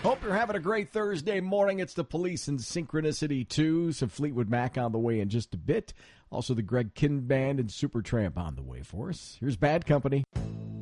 Hope you're having a great Thursday morning. It's the Police and Synchronicity 2. Some Fleetwood Mac on the way in just a bit. Also the Greg Kinn Band and Supertramp on the way for us. Here's Bad Company.